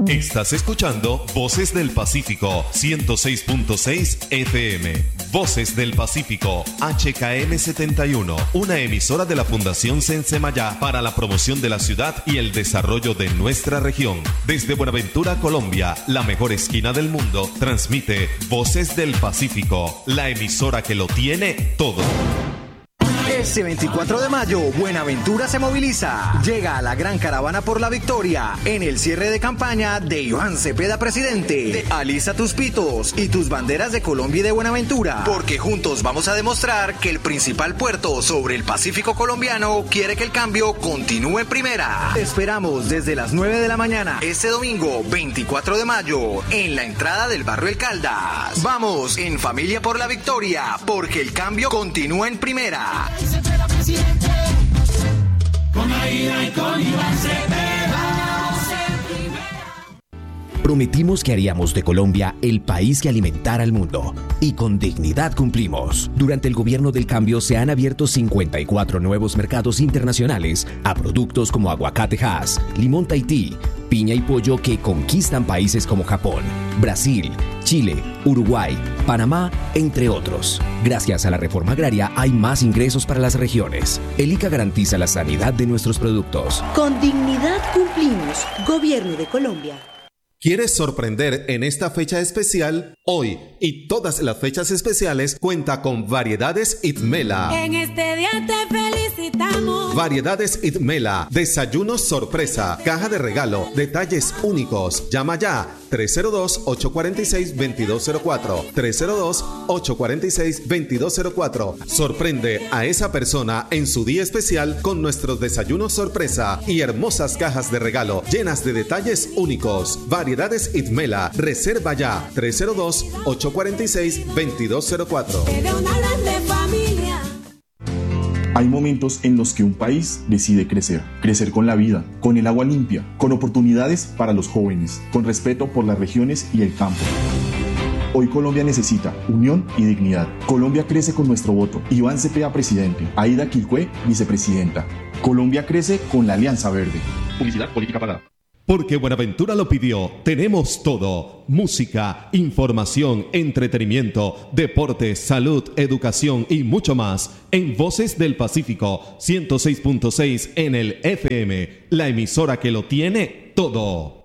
Estás escuchando Voces del Pacífico 106.6 FM. Voces del Pacífico HKM 71, una emisora de la Fundación Sensemayá para la promoción de la ciudad y el desarrollo de nuestra región. Desde Buenaventura, Colombia, la mejor esquina del mundo, transmite Voces del Pacífico, la emisora que lo tiene todo. Este 24 de mayo, Buenaventura se moviliza. Llega a la gran caravana por la victoria en el cierre de campaña de Iván Cepeda presidente. Alista tus pitos y tus banderas de Colombia y de Buenaventura, porque juntos vamos a demostrar que el principal puerto sobre el Pacífico colombiano quiere que el cambio continúe en primera. Te esperamos desde las 9 de la mañana este domingo 24 de mayo en la entrada del barrio El Caldas. Vamos en familia por la victoria, porque el cambio continúa en primera. Con Aida y con Iván Cepeda. Prometimos que haríamos de Colombia el país que alimentara al mundo. Y con dignidad cumplimos. Durante el gobierno del cambio se han abierto 54 nuevos mercados internacionales a productos como aguacate Hass, limón Tahití, piña y pollo que conquistan países como Japón, Brasil, Chile, Uruguay, Panamá, entre otros. Gracias a la reforma agraria hay más ingresos para las regiones. El ICA garantiza la sanidad de nuestros productos. Con dignidad cumplimos. Gobierno de Colombia. ¿Quieres sorprender en esta fecha especial? Hoy y todas las fechas especiales cuenta con Variedades Itmela. En este día te felicitamos. Variedades Itmela, desayuno sorpresa, caja de regalo, detalles únicos. Llama ya 302-846-2204. 302-846-2204. Sorprende a esa persona en su día especial con nuestros desayunos sorpresa y hermosas cajas de regalo llenas de detalles únicos. Variedades Itmela. Reserva ya 302-846-2204. Hay momentos en los que un país decide crecer. Crecer con la vida, con el agua limpia, con oportunidades para los jóvenes, con respeto por las regiones y el campo. Hoy Colombia necesita unión y dignidad. Colombia crece con nuestro voto. Iván Cepeda presidente, Aida Quilcué vicepresidenta. Colombia crece con la Alianza Verde. Publicidad política pagada. Porque Buenaventura lo pidió, tenemos todo: música, información, entretenimiento, deporte, salud, educación y mucho más en Voces del Pacífico 106.6 en el FM, la emisora que lo tiene todo.